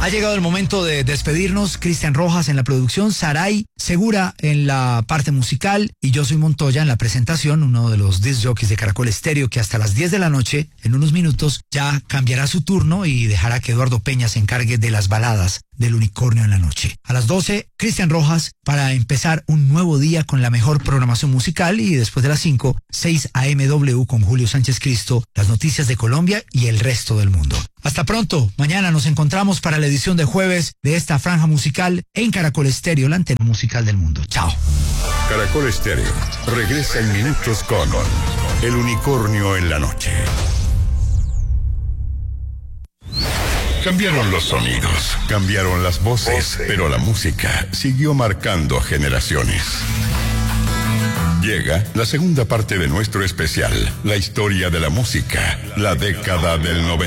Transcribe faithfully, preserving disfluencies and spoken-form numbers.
Ha llegado el momento de despedirnos. Cristian Rojas en la producción, Saray Segura en la parte musical y yo soy Montoya en la presentación, uno de los disc jockeys de Caracol Estéreo que hasta las diez de la noche, en unos minutos, ya cambiará su turno y dejará que Eduardo Peña se encargue de las baladas del Unicornio en la noche. A las doce, Cristian Rojas para empezar un nuevo día con la mejor programación musical y después de las cinco, seis A M W con Julio Sánchez Cristo, las noticias de Colombia y el resto del mundo. Hasta pronto, mañana nos encontramos para la edición de jueves de esta franja musical en Caracol Estéreo, la antena musical del mundo. Chao. Caracol Estéreo regresa en minutos con El Unicornio en la noche. Cambiaron los sonidos, cambiaron las voces, pero la música siguió marcando generaciones. Llega la segunda parte de nuestro especial, la historia de la música, la década del noventa.